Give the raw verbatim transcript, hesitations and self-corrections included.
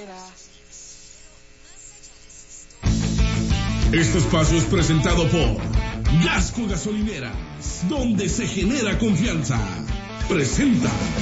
Este espacio es presentado por Gasco Gasolineras, donde se genera confianza. Presenta.